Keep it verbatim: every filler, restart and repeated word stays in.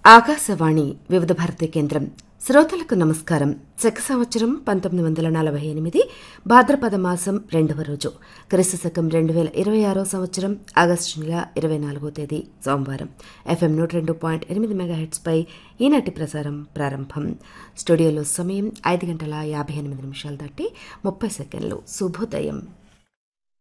ఆకాశవాణి వివిధ భారతి కేంద్రం శ్రోతలకు నమస్కారం. శక సంవత్సరం పంతొమ్మిది వందల నలభై ఎనిమిది భాద్రపద మాసం రెండవ రోజు, క్రీస్తు శకం రెండు వేల ఇరవై ఆరో సంవత్సరం ఆగస్టు నెల ఇరవై నాలుగో తేదీ సోమవారం. ఎఫ్ఎం నూట రెండు పాయింట్ ఎనిమిది మెగాహెట్స్ పై ఈనాటి ప్రసారం ప్రారంభం. స్టూడియోలో సమయం ఐదు గంటల యాభై ఎనిమిది నిమిషాలు దాటి ముప్పై సెకండ్లు. శుభోదయం.